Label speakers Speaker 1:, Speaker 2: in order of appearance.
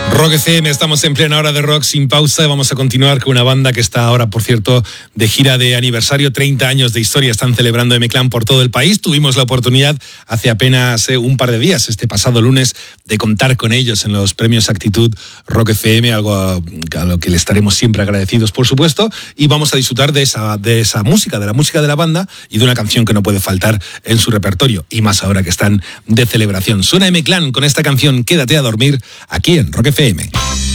Speaker 1: Rock FM, estamos en plena hora de rock sin pausa. Vamos a continuar con una banda que está ahora, por cierto, de gira de aniversario, 30 años de historia, están celebrando M-Clan por todo el país. Tuvimos la oportunidad hace apenas un par de días, este pasado lunes, de contar con ellos en los premios Actitud Rock FM, algo a lo que le estaremos siempre agradecidos, por supuesto, y vamos a disfrutar de esa música, de la música de la banda y de una canción que no puede faltar en su repertorio, y más ahora que están de celebración. Suena M-Clan con esta canción Quédate a dormir, aquí en Rock FM.